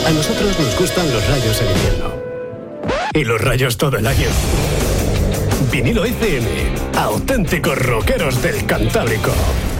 A nosotros nos gustan los rayos en invierno. Y los rayos todo el año. Vinilo FM, auténticos rockeros del Cantábrico.